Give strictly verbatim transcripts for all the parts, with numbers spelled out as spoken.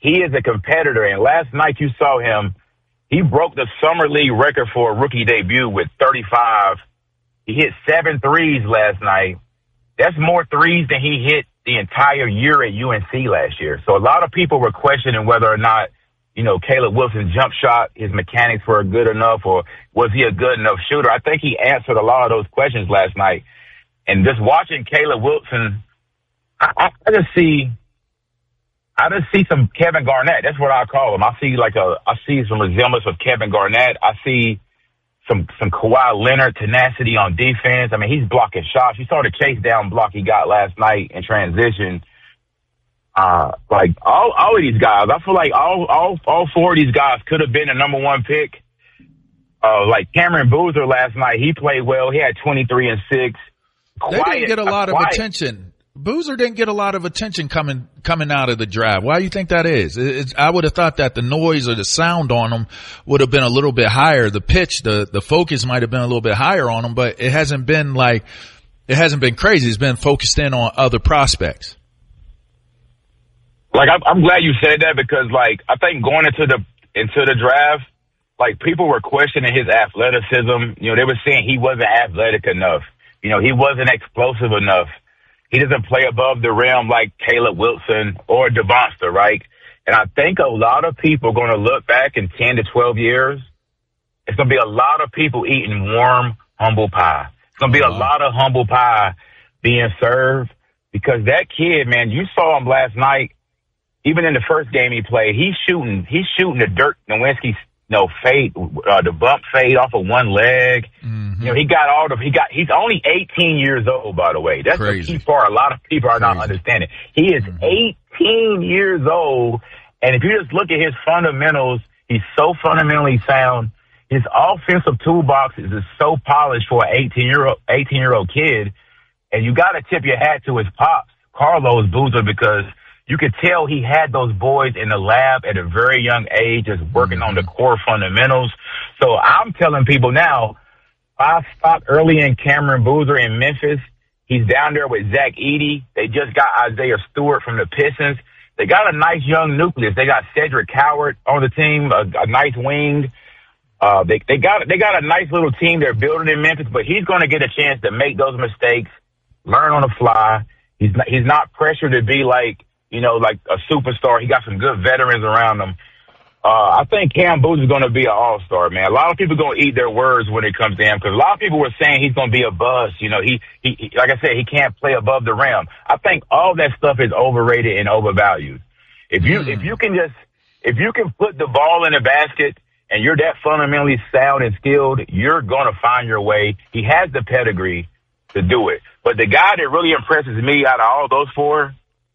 he is a competitor. And last night you saw him. He broke the summer league record for a rookie debut with thirty-five. He hit seven threes last night. That's more threes than he hit the entire year at U N C last year. So a lot of people were questioning whether or not, you know, Caleb Wilson's jump shot, his mechanics were good enough, or was he a good enough shooter? I think he answered a lot of those questions last night. And just watching Caleb Wilson, I, I, I just see, I just see some Kevin Garnett. That's what I call him. I see like a, I see some resemblance of Kevin Garnett. I see some some Kawhi Leonard tenacity on defense. I mean, he's blocking shots. You saw the chase down block he got last night in transition. Uh, like all all of these guys, I feel like all all all four of these guys could have been a number one pick. Uh, like Cameron Boozer last night, he played well. He had twenty-three and six. They Quiet, didn't get a lot of quiet. attention. Boozer didn't get a lot of attention coming coming out of the draft. Why do you think that is? It's, I would have thought that the noise or the sound on him would have been a little bit higher. The pitch, the the focus might have been a little bit higher on him, but it hasn't been like it hasn't been crazy. It's been focused in on other prospects. Like I'm, I'm glad you said that because like I think going into the into the draft, like people were questioning his athleticism. You know, they were saying he wasn't athletic enough. You know, he wasn't explosive enough. He doesn't play above the rim like Caleb Wilson or Devonsta, right? And I think a lot of people are going to look back in ten to twelve years. It's going to be a lot of people eating warm, humble pie. It's going to be a lot of humble pie being served because that kid, man, you saw him last night. Even in the first game he played, he's shooting, he's shooting the Dirk Nowitzki, you know, fade, uh, the bump fade off of one leg. Mm-hmm. You know, he got all the, he got, he's only eighteen years old, by the way. That's Crazy. The key part. A lot of people are Crazy. Not understanding. He is mm-hmm. eighteen years old. And if you just look at his fundamentals, he's so fundamentally sound. His offensive toolbox is just so polished for an eighteen year old, eighteen year old kid. And you got to tip your hat to his pops, Carlos Boozer, because you could tell he had those boys in the lab at a very young age, just working mm-hmm. on the core fundamentals. So I'm telling people now, I stopped early in Cameron Boozer in Memphis. He's down there with Zach Edey. They just got Isaiah Stewart from the Pistons. They got a nice young nucleus. They got Cedric Coward on the team, a, a nice wing. Uh, they, they got they got a nice little team they're building in Memphis, but he's going to get a chance to make those mistakes, learn on the fly. He's not, he's not pressured to be like, you know, like a superstar. He got some good veterans around him. Uh, I think Cam Boozer is going to be an all-star, man. A lot of people are going to eat their words when it comes to him because a lot of people were saying he's going to be a bust. You know, he, he, he, like I said, he can't play above the rim. I think all that stuff is overrated and overvalued. If you, mm. if you can just, if you can put the ball in the basket and you're that fundamentally sound and skilled, you're going to find your way. He has the pedigree to do it. But the guy that really impresses me out of all those four,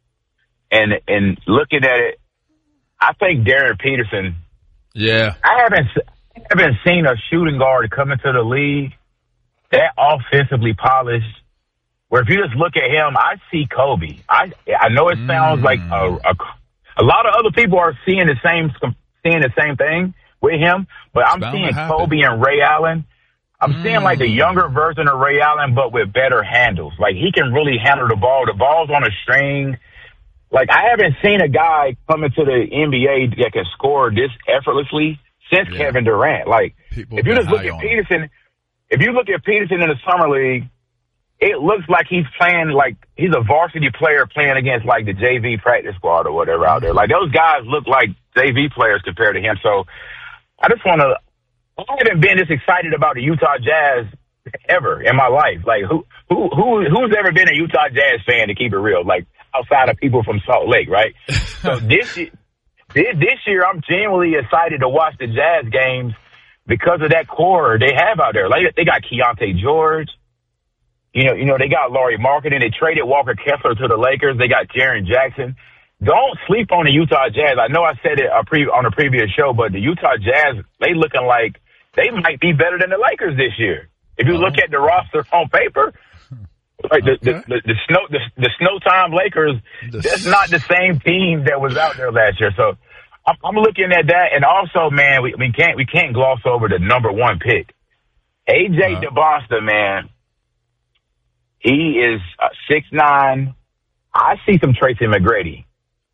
And and looking at it, I think Darren Peterson. Yeah. I haven't I haven't seen a shooting guard come into the league that offensively polished. Where if you just look at him, I see Kobe. I I know it sounds mm. like a, a a lot of other people are seeing the same seeing the same thing with him, but I'm seeing Kobe and Ray Allen. I'm mm. seeing like a younger version of Ray Allen, but with better handles. Like he can really handle the ball. The ball's on a string. Like, I haven't seen a guy come into the N B A that can score this effortlessly since yeah. Kevin Durant. Like, People if you just look at Peterson, if you look at Peterson in the summer league, it looks like he's playing like he's a varsity player playing against like the J V practice squad or whatever out there. Like, those guys look like J V players compared to him. So, I just want to, I haven't been this excited about the Utah Jazz ever in my life. Like, who, who, who, who's ever been a Utah Jazz fan, to keep it real? Like, outside of people from Salt Lake, right? So this, this this year, I'm genuinely excited to watch the Jazz games because of that core they have out there. Like they got Keontae George, you know, you know they got Lauri Markkanen. They traded Walker Kessler to the Lakers. They got Jaren Jackson. Don't sleep on the Utah Jazz. I know I said it a pre- on a previous show, but the Utah Jazz, they looking like they might be better than the Lakers this year. If you look at the roster on paper. Like the, okay. the, the, the snow the, the Snowtime Lakers, the, that's not the same team that was out there last year. So I'm, I'm looking at that, and also, man, we, we can't we can't gloss over the number one pick, A J uh-huh. Devonsta, man. He is uh, six nine. I see some Tracy McGrady.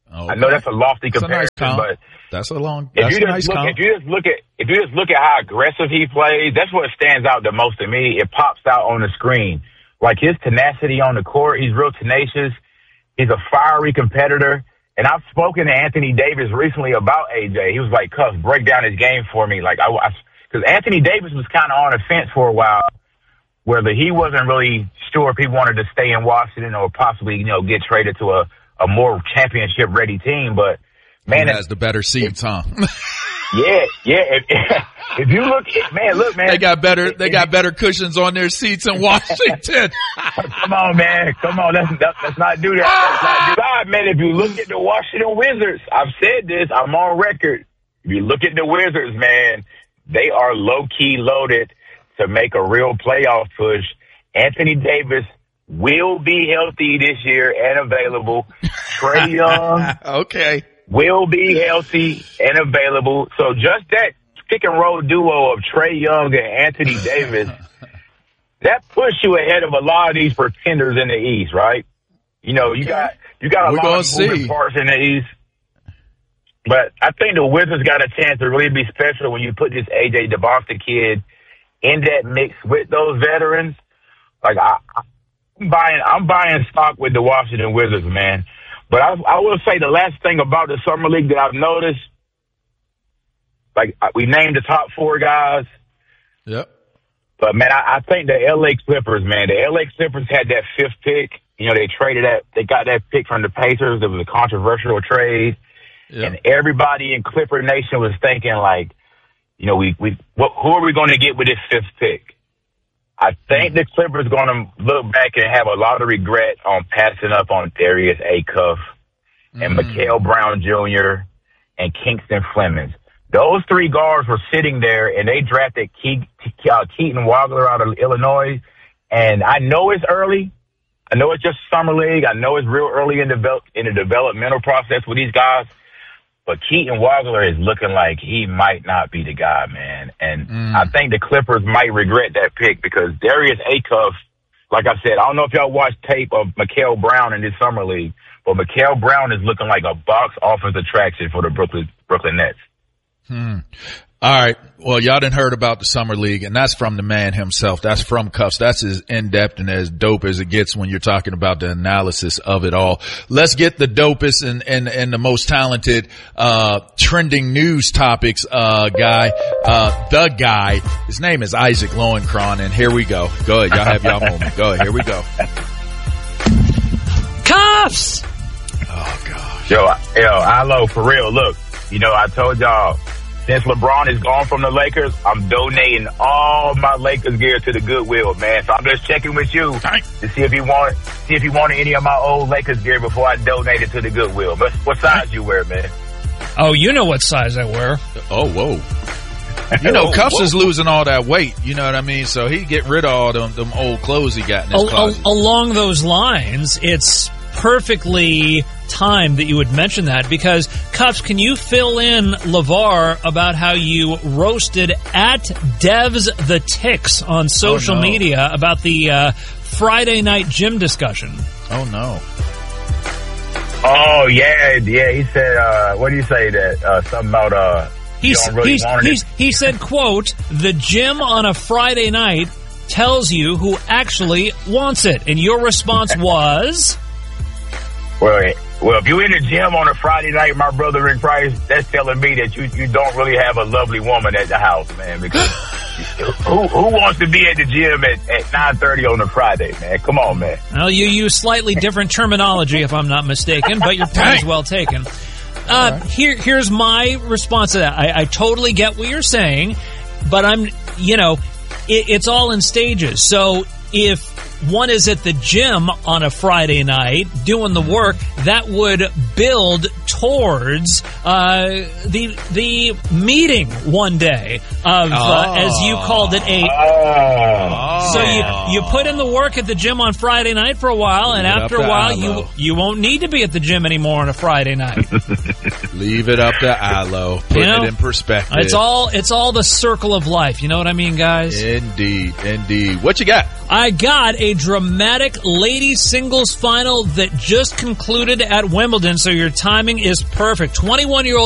Okay. I know that's a lofty that's comparison, a nice but that's a long. If that's you a just nice look, count. if you just look at, if you just look at how aggressive he plays, that's what stands out the most to me. It pops out on the screen, like his tenacity on the court. He's real tenacious. He's a fiery competitor. And I've spoken to Anthony Davis recently about A J. He was like, "Cuff, break down his game for me." Like I, because Anthony Davis was kind of on the fence for a while, whether he wasn't really sure if he wanted to stay in Washington or possibly, you know, get traded to a, a more championship ready team. But man, he has the better seats, huh? Yeah, yeah. If, if you look, man, look, man. They got better. They got better cushions on their seats in Washington. Come on, man. Come on. Let's let's not do that. Let's not do that, man. If you look at the Washington Wizards, I've said this. I'm on record. If you look at the Wizards, man, they are low key loaded to make a real playoff push. Anthony Davis will be healthy this year and available. Trae Young. Okay. Will be healthy and available. So just that pick and roll duo of Trae Young and Anthony Davis, that puts you ahead of a lot of these pretenders in the East, right? You know, you got you got a We're lot of moving parts in the East. But I think the Wizards got a chance to really be special when you put this A J DeBosta kid in that mix with those veterans. Like I, I'm buying, I'm buying stock with the Washington Wizards, man. But I, I will say the last thing about the Summer League that I've noticed, like we named the top four guys. Yep. But, man, I, I think the L A Clippers, man, the L A Clippers had that fifth pick. You know, they traded that, they got that pick from the Pacers. It was a controversial trade. Yep. And everybody in Clipper Nation was thinking, like, you know, we, we, what, who are we going to get with this fifth pick? I think the Clippers going to look back and have a lot of regret on passing up on Darius Acuff and mm. Mikael Brown Junior and Kingston Flemings. Those three guards were sitting there, and they drafted Ke- uh, Keaton Wagler out of Illinois. And I know it's early. I know it's just summer league. I know it's real early in, develop- in the developmental process with these guys. But Keaton Wagler is looking like he might not be the guy, man. And mm. I think the Clippers might regret that pick because Darius Acuff, like I said, I don't know if y'all watched tape of Mikael Brown in this summer league, but Mikael Brown is looking like a box office attraction for the Brooklyn Brooklyn Nets. Hmm. All right. Well, y'all done heard about the Summer League, and that's from the man himself. That's from Cuffs. That's as in-depth and as dope as it gets when you're talking about the analysis of it all. Let's get the dopest and, and, and the most talented, uh, trending news topics, uh, guy, uh, the guy. His name is Isaac Lowenkron, and here we go. Go ahead. Y'all have y'all moment. Go ahead. Here we go. Cuffs! Oh, gosh. Yo, yo, Ilo, for real, look, you know, I told y'all, since LeBron is gone from the Lakers, I'm donating all my Lakers gear to the Goodwill, man. So I'm just checking with you to see if you want, see if you wanted any of my old Lakers gear before I donate it to the Goodwill. But what size you wear, man? Oh, you know what size I wear. Oh, whoa. You know, oh, Cuffs whoa. is losing all that weight. You know what I mean? So he get rid of all them, them old clothes he got in his Al- closet. Al- along those lines, it's perfectly timed that you would mention that because, Cuffs, can you fill in LeVar about how you roasted at Devs the Ticks on social oh, no. media about the uh, Friday night gym discussion? Oh, no. Oh, yeah, yeah. He said, uh, what do you say that, uh, something about, uh, he's, really he's, he's, he said, quote, the gym on a Friday night tells you who actually wants it. And your response was? Well, well, if you're in the gym on a Friday night, my brother in Christ, that's telling me that you, you don't really have a lovely woman at the house, man, because who, who wants to be at the gym at, at nine thirty on a Friday, man? Come on, man. Well, you use slightly different terminology, if I'm not mistaken, but your point is well taken. Uh, right. here, here's my response to that. I, I totally get what you're saying, but I'm, you know, it, it's all in stages. So if one is at the gym on a Friday night doing the work, that would build towards uh, the the meeting one day of, oh. uh, as you called it, a. Oh. So you you put in the work at the gym on Friday night for a while, and Leave after a while you you won't need to be at the gym anymore on a Friday night. Leave it up to Ilo, putting you know, it in perspective. It's all it's all the circle of life. You know what I mean, guys? Indeed, indeed. What you got? I got a a dramatic ladies singles final that just concluded at Wimbledon, so your timing is perfect. twenty-one-year-old